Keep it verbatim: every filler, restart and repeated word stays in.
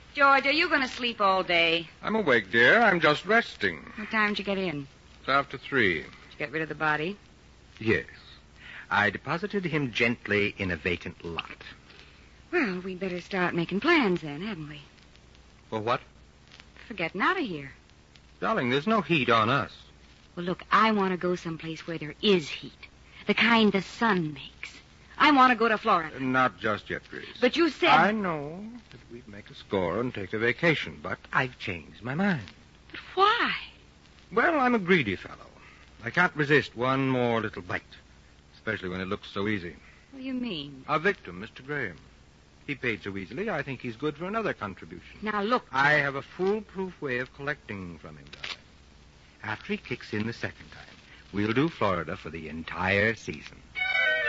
George, are you going to sleep all day? I'm awake, dear. I'm just resting. What time did you get in? It's after three. Did you get rid of the body? Yes. I deposited him gently in a vacant lot. Well, we'd better start making plans then, hadn't we? For what? For getting out of here. Darling, there's no heat on us. Well, look, I want to go someplace where there is heat. The kind the sun makes. I want to go to Florida. Not just yet, Grace. But you said... I know that we'd make a score and take a vacation, but I've changed my mind. But why? Well, I'm a greedy fellow. I can't resist one more little bite, especially when it looks so easy. What do you mean? Our victim, Mister Graham. He paid so easily, I think he's good for another contribution. Now, look... I have a foolproof way of collecting from him, darling. After he kicks in the second time, we'll do Florida for the entire season.